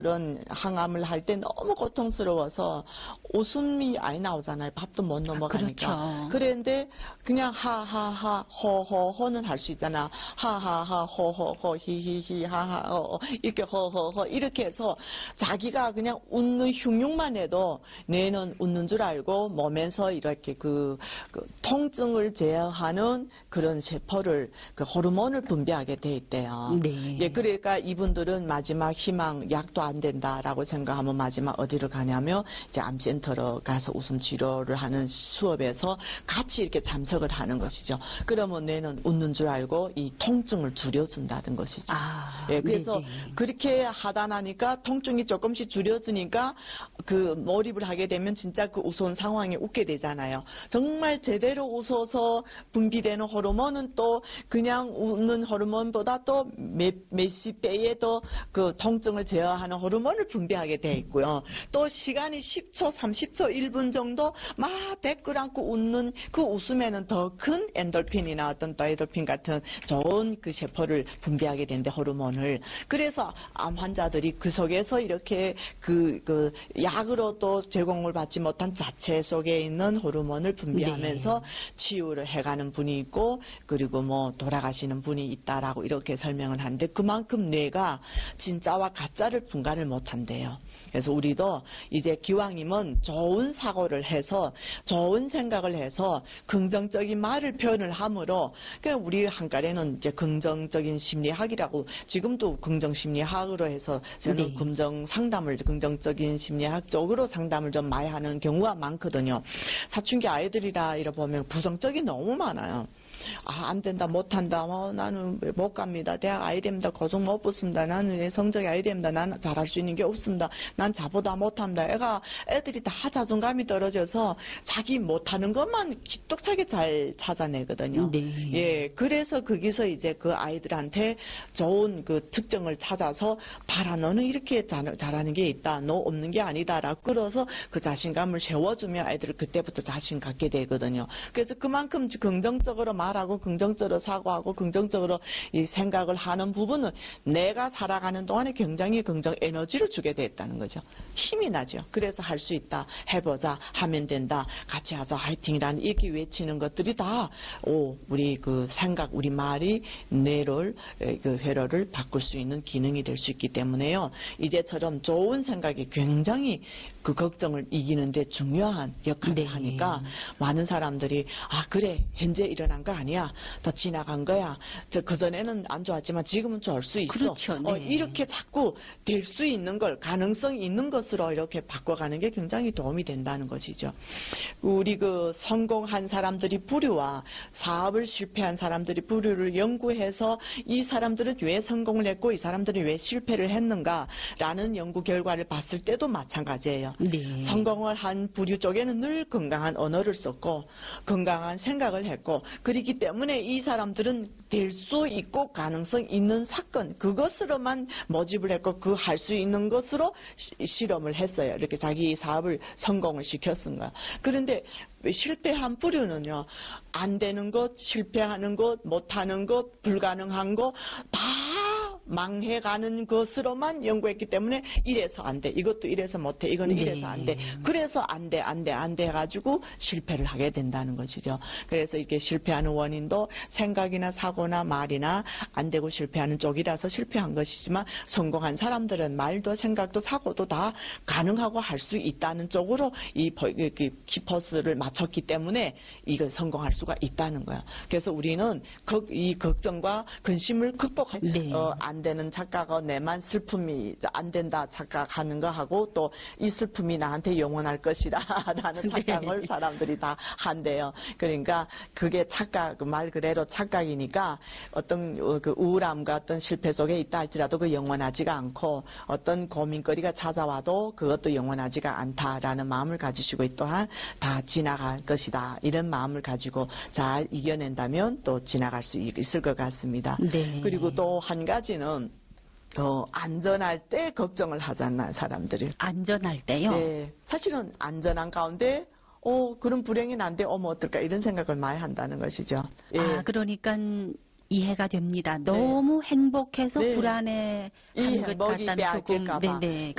그런 항암을 할 때 너무 고통스러워서 웃음이 많이 나오잖아요. 밥도 못 넘어가니까. 그렇죠. 그런데 그냥 하하하 호호호는 할 수 있잖아. 하하하 호호호 히히히 하하 이렇게 호호호 이렇게 해서 자기가 그냥 웃는 흉흉만 해도 뇌는 웃는 줄 알고 몸에서 이렇게 그 통증을 제어하는 그런 세포를 그 호르몬을 분비하게 돼 있대요. 네. 예, 그러니까 이분들은 마지막 희망 약도 안 된다라고 생각하면 마지막 어디로 가냐면 이제 암센터로 가서 웃음 치료를 하는 수업에서 같이 이렇게 참석을 하는 것이죠. 그러면 뇌는 웃는 줄 알고 이 통증을 줄여준다는 것이죠. 아, 예, 그래서 네네. 그렇게 하다 나니까 통증이 조금씩 줄여주니까 그 몰입을 하게 되면 진짜 그 무서운 상황에 웃게 되잖아요. 정말 제대로 웃어서 분비되는 호르몬은 또 그냥 웃는 호르몬보다 또 몇십 배의 더 그 통증을 제어하는 호르몬을 분비하게 돼 있고요. 또 시간이 10초, 30초, 1분 정도 막 댓글 안고 웃는 그 웃음에는 더 큰 엔돌핀이나 어떤 다이돌핀 같은 좋은 그 세포를 분비하게 되는데 호르몬을. 그래서 암 환자들이 그 속에서 이렇게 그 약으로 또 제공을 받지 못한 자체 속에 있는 호르몬을 분비하면서 네. 치유를 해가는 분이 있고 그리고 뭐 돌아가시는 분이 있다라고 이렇게 설명을 하는데 그만큼 뇌가 진짜와 가짜를 분간을 못한대요. 그래서 우리도 이제 기왕이면 좋은 사고를 해서 좋은 생각을 해서 긍정적인 말을 표현을 함으로 그러니까 우리 한가래는 이제 긍정적인 심리학이라고 지금도 긍정심리학으로 해서 저는 네. 긍정적인 심리학 쪽으로 상담을 좀 많이 하는 경우가 많거든요. 사춘기 아이들이라 이러 보면 부정적이 너무 많아요. 아, 안 된다, 못 한다, 나는 못 갑니다. 대학 아이 됩니다. 고정 못 붙습니다. 나는 성적이 아이 됩니다. 나는 잘할 수 있는 게 없습니다. 난 자보다 못합니다. 애들이 다 자존감이 떨어져서 자기 못하는 것만 기특하게 잘 찾아내거든요. 네. 예, 그래서 거기서 이제 그 아이들한테 좋은 그 특징을 찾아서 봐라, 너는 이렇게 잘하는 게 있다. 너 없는 게 아니다라고 끌어서 그 자신감을 세워주면 아이들은 그때부터 자신 갖게 되거든요. 그래서 그만큼 긍정적으로 말하고 긍정적으로 사고하고 긍정적으로 이 생각을 하는 부분은 내가 살아가는 동안에 굉장히 긍정 에너지를 주게 됐다는 거죠. 힘이 나죠. 그래서 할 수 있다. 해보자. 하면 된다. 같이 하자. 화이팅이라는 이렇게 외치는 것들이 다 우리 그 생각, 우리 말이 뇌를 그 회로를 바꿀 수 있는 기능이 될 수 있기 때문에요. 이제처럼 좋은 생각이 굉장히 그 걱정을 이기는데 중요한 역할을 네. 하니까 많은 사람들이 아 그래 현재 일어난 거 아니야. 더 지나간 거야. 그전에는 안 좋았지만 지금은 좋을 수 있어. 그렇죠. 네. 이렇게 자꾸 될 수 있는 걸 가능성 있는 것으로 이렇게 바꿔가는 게 굉장히 도움이 된다는 것이죠. 우리 그 성공한 사람들이 부류와 사업을 실패한 사람들이 부류를 연구해서 이 사람들은 왜 성공을 했고 이 사람들은 왜 실패를 했는가라는 연구 결과를 봤을 때도 마찬가지예요. 네. 성공을 한 부류 쪽에는 늘 건강한 언어를 썼고 건강한 생각을 했고 그렇기 때문에 이 사람들은 될 수 있고 가능성 있는 사건 그것으로만 모집을 했고 그 할 수 있는 것으로 실험을 했어요. 이렇게 자기 사업을 성공을 시켰은 거야. 그런데 실패한 부류는요. 안 되는 것, 실패하는 것, 못하는 것, 불가능한 것 다 망해가는 것으로만 연구했기 때문에 이래서 안 돼. 이것도 이래서 못해. 이거는 네. 이래서 안 돼. 그래서 안 돼 해가지고 실패를 하게 된다는 것이죠. 그래서 이게 실패하는 원인도 생각이나 사고나 말이나 안 되고 실패하는 쪽이라서 실패한 것이지만 성공한 사람들은 말도 생각도 사고도 다 가능하고 할 수 있다는 쪽으로 이 키포스를 맞췄기 때문에 이걸 성공할 수가 있다는 거야. 그래서 우리는 이 걱정과 근심을 극복할 네. 안 되는 착각하고 내만 슬픔이 안 된다 착각하는 거하고 또 이 슬픔이 나한테 영원할 것이다 라는 착각을 네. 사람들이 다 한대요. 그러니까 그게 착각 말 그대로 착각이니까 어떤 그 우울함과 어떤 실패 속에 있다 할지라도 그 영원하지가 않고 어떤 고민거리가 찾아와도 그것도 영원하지가 않다라는 마음을 가지시고 또한 다 지나갈 것이다 이런 마음을 가지고 잘 이겨낸다면 또 지나갈 수 있을 것 같습니다. 네. 그리고 또 한 가지는 더 안전할 때 걱정을 하잖아요, 사람들이. 안전할 때요? 네. 사실은 안전한 가운데, 그런 불행이 난데, 어떨까, 이런 생각을 많이 한다는 것이죠. 예. 아, 그러니까 이해가 됩니다. 너무 행복해서 네. 불안해 이 하는 것 행복이 같다는 조금 빼앗길까 봐. 네네